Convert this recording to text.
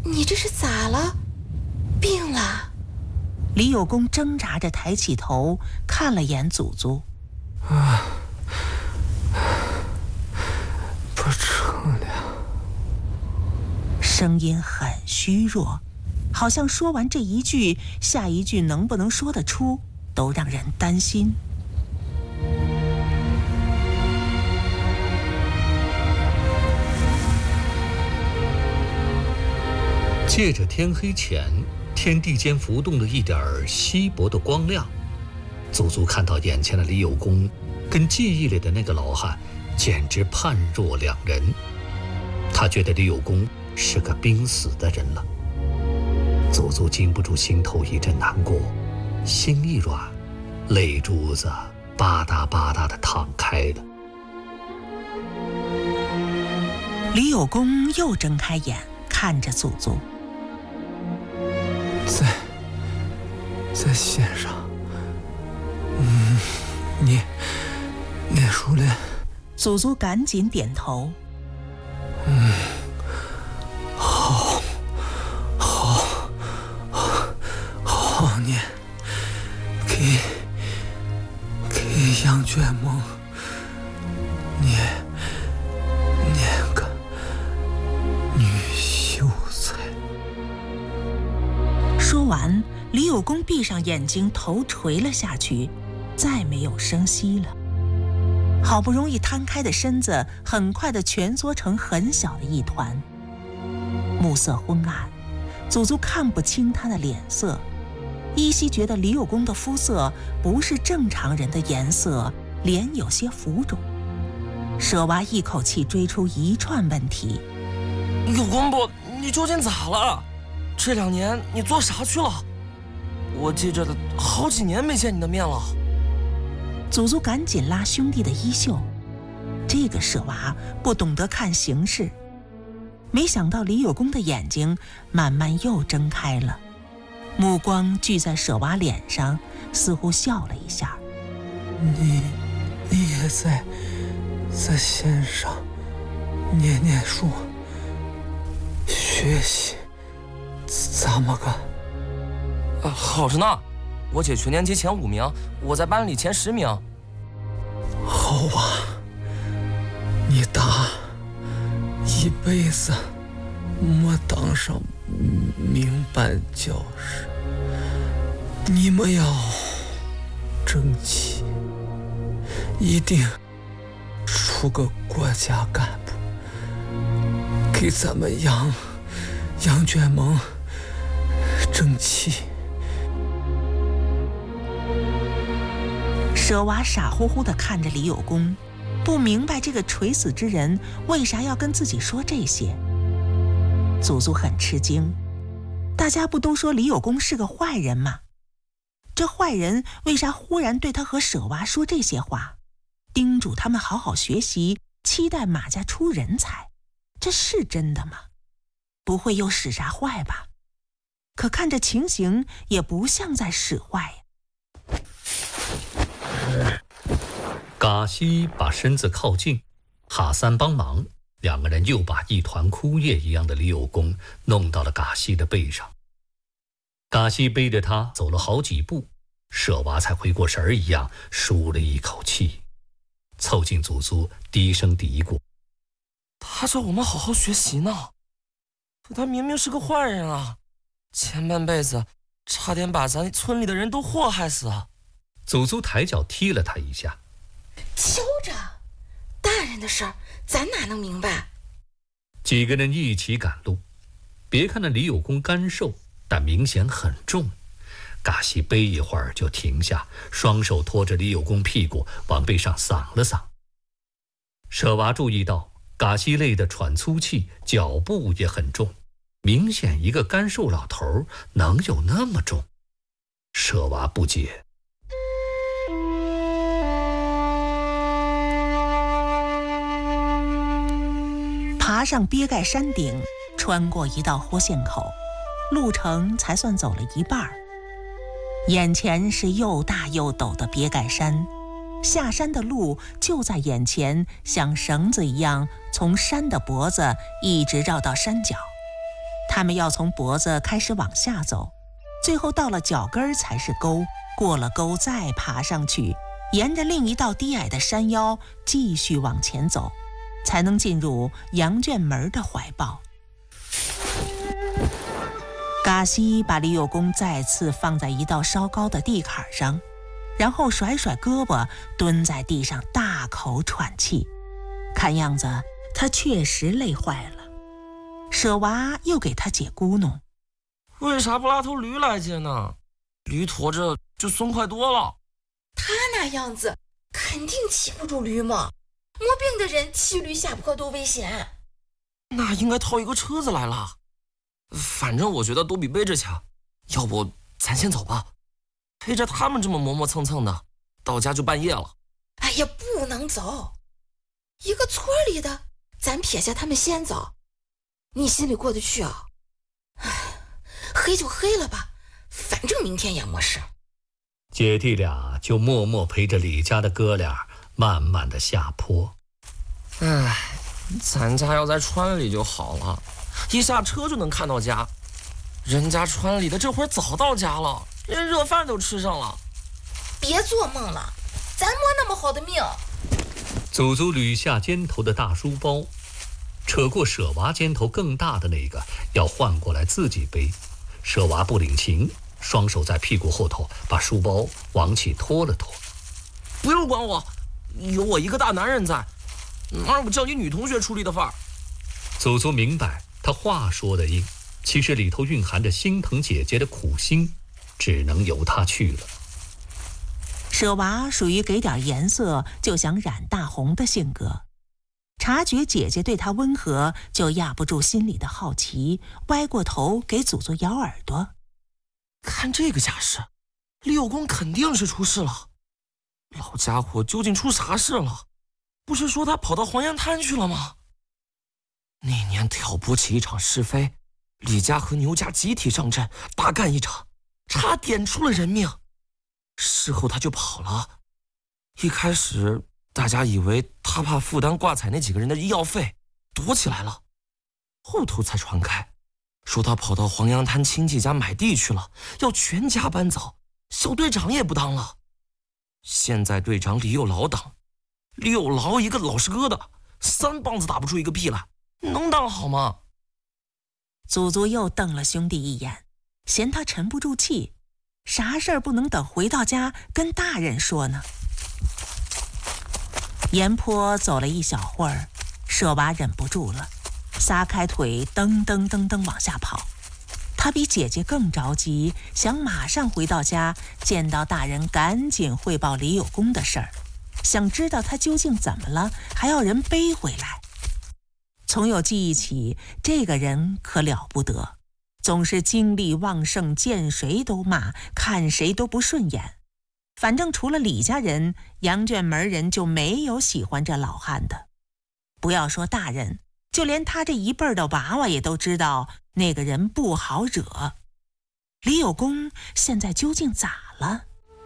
你这是咋了？病了？ 李有功挣扎着抬起头，看了眼祖祖。 不成了。 声音很虚弱，好像说完这一句，下一句能不能说得出，都让人担心。 借着天黑前天地间浮动的一点稀薄的光亮，祖祖看到眼前的李有功跟记忆里的那个老汉简直判若两人。他觉得李有功是个濒死的人了。祖祖禁不住心头一阵难过，心一软，泪珠子吧嗒吧嗒地淌开了。 李有功又睁开眼，看着祖祖。 在线上，你说的。 祖祖赶紧点头。 好念，给杨卷梦念个女秀才。 说完，李有功闭上眼睛，头垂了下去，再没有声息了。好不容易摊开的身子很快地蜷缩成很小的一团。暮色昏暗，祖祖看不清他的脸色，依稀觉得李有功的肤色不是正常人的颜色，脸有些浮肿。舍娃一口气追出一串问题。 有功伯，你究竟咋了？这2年你做啥去了？我记着好几年没见你的面了。 祖祖赶紧拉兄弟的衣袖，这个舍娃不懂得看形势。没想到李有功的眼睛慢慢又睁开了，目光聚在舍娃脸上，似乎笑了一下。 你也在线上念书学习，咋么个？ 好着呢，我姐全年级前5名，我在班里前10名。 好啊，你大一辈子没当上民办教师，你们要争气，一定出个国家干部，给咱们杨卷盟争气。 舍娃傻乎乎地看着李有功，不明白这个垂死之人为啥要跟自己说这些。祖祖很吃惊，大家不都说李有功是个坏人吗？这坏人为啥忽然对他和舍娃说这些话，叮嘱他们好好学习，期待马家出人才？这是真的吗？不会又使啥坏吧？可看这情形也不像在使坏呀。 嘎西把身子靠近，哈三帮忙，2个人又把一团枯叶一样的李有功弄到了嘎西的背上。嘎西背着他走了好几步，舍娃才回过神儿一样舒了一口气，凑近祖祖低声嘀咕： 他叫我们好好学习呢，可他明明是个坏人啊，前半辈子差点把咱村里的人都祸害死。 祖祖抬脚踢了他一下。 揪着，大人的事儿咱哪能明白？ 几个人一起赶路，别看那李有功干瘦，但明显很重。嘎西背一会儿就停下，双手托着李有功屁股往背上搡了搡。舍娃注意到嘎西累得喘粗气，脚步也很重，明显一个干瘦老头能有那么重？舍娃不解。 爬上鳖盖山顶，穿过一道豁线口，路程才算走了一半。眼前是又大又陡的鳖盖山，下山的路就在眼前，像绳子一样从山的脖子一直绕到山脚。 他们要从脖子开始往下走，最后到了脚跟才是沟，过了沟再爬上去，沿着另一道低矮的山腰继续往前走，才能进入羊圈门的怀抱。嘎西把李有功再次放在一道稍高的地坎上，然后甩甩胳膊，蹲在地上大口喘气，看样子他确实累坏了。舍娃又给他解咕哝： 为啥不拉头驴来接呢？驴驮着就松快多了。 他那样子肯定骑不住驴嘛，没病的人骑驴下坡多危险。 那应该套一个车子来了。反正我觉得都比背着强，要不咱先走吧，陪着他们这么磨磨蹭蹭的，到家就半夜了。 哎呀，不能走，一个村里的，咱撇下他们先走，你心里过得去啊？哎，黑就黑了吧，反正明天也没事。 姐弟俩就默默陪着李家的哥俩慢慢的下坡。 哎，咱家要在川里就好了，一下车就能看到家。人家川里的这会儿早到家了，连热饭都吃上了。 别做梦了，咱没那么好的命。 祖祖捋下肩头的大书包，扯过舍娃肩头更大的那个，要换过来自己背。舍娃不领情，双手在屁股后头把书包往起拖了拖。 不用管我，有我一个大男人在，哪有叫你女同学出力的份儿。 祖祖明白他话说的硬，其实里头蕴含着心疼姐姐的苦心，只能由他去了。 舍娃属于给点颜色就想染大红的性格，察觉姐姐对他温和，就压不住心里的好奇，歪过头给祖祖咬耳朵。 看这个架势，李有功肯定是出事了。老家伙究竟出啥事了？不是说他跑到黄岩滩去了吗？那年挑拨起一场是非，李家和牛家集体上阵大干一场，差点出了人命。事后他就跑了。一开始大家以为他怕负担挂彩那几个人的医药费，躲起来了。后头才传开，说他跑到黄杨滩亲戚家买地去了，要全家搬走，小队长也不当了。现在队长李有劳当，李有劳一个老实疙瘩，三棒子打不出一个屁来，能当好吗？ 祖祖又瞪了兄弟一眼，嫌他沉不住气，啥事儿不能等回到家跟大人说呢？沿坡走了一小会儿，舍娃忍不住了，撒开腿噔噔噔噔往下跑。他比姐姐更着急，想马上回到家，见到大人赶紧汇报李有功的事儿，想知道他究竟怎么了，还要人背回来。从有记忆起，这个人可了不得，总是精力旺盛，见谁都骂，看谁都不顺眼。反正除了李家人，羊圈门人就没有喜欢这老汉的。不要说大人，就连他这一辈儿的娃娃也都知道那个人不好惹。李有功现在究竟咋了？